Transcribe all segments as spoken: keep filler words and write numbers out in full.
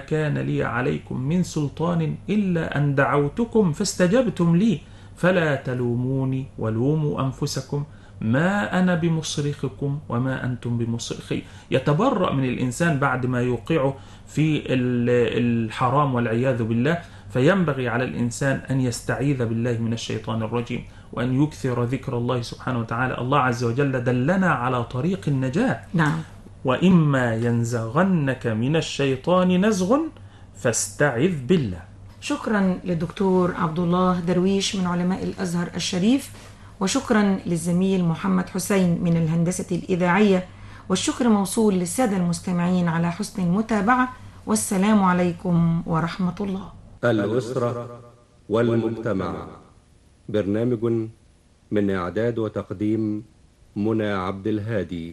كان لي عليكم من سلطان إلا أن دعوتكم فاستجبتم لي فلا تلوموني ولوموا أنفسكم ما أنا بمصرخكم وما أنتم بمصرخي. يتبرأ من الإنسان بعد ما يوقعه في الحرام والعياذ بالله، فينبغي على الإنسان أن يستعيذ بالله من الشيطان الرجيم وأن يكثر ذكر الله سبحانه وتعالى. الله عز وجل دلنا على طريق النجاة. نعم. وإما ينزغنك من الشيطان نزغ فاستعذ بالله. شكرا للدكتور عبد الله درويش من علماء الأزهر الشريف، وشكرا للزميل محمد حسين من الهندسة الإذاعية، والشكر موصول للسادة المستمعين على حسن المتابعة، والسلام عليكم ورحمة الله. الأسرة والمجتمع، برنامج من إعداد وتقديم منى عبد الهادي.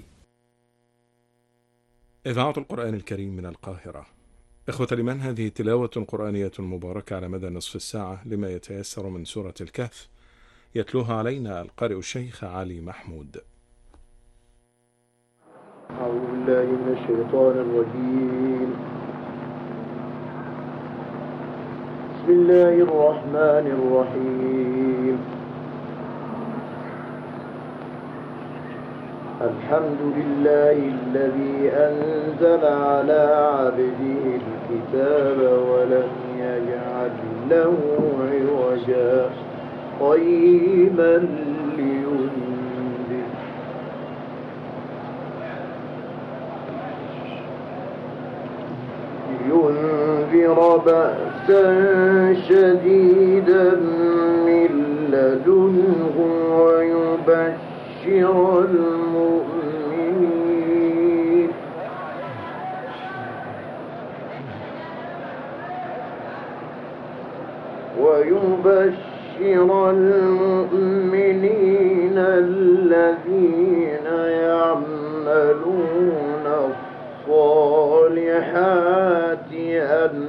إذاعة القرآن الكريم من القاهرة. إخوة الإيمان، هذه تلاوة قرآنية مباركة على مدى نصف الساعة لما يتيسر من سورة الكهف، يتلوها علينا القارئ الشيخ علي محمود. أعوذ بالله من الشيطان الرجيم. بسم الله الرحمن الرحيم. الحمد لله الذي أنزل على عبده الكتاب ولم يجعل له عوجا قيما لينذر لينذر بأسا شديدا من لدنه ويبشر المؤمنين ويبشر المؤمنين الذين يعملون الصالحات أن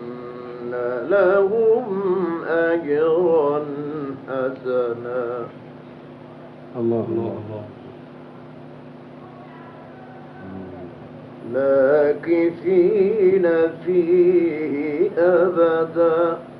لهم أجرا حسنا. الله الله. ماكثين فيه أبدا